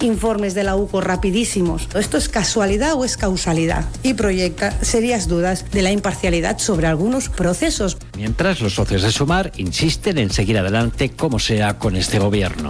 informes de la UCO rapidísimos. ¿Esto es casualidad o es causalidad? Y proyecta serias dudas de la imparcialidad sobre algunos procesos. Mientras, los socios de Sumar insisten en seguir adelante como sea con este gobierno.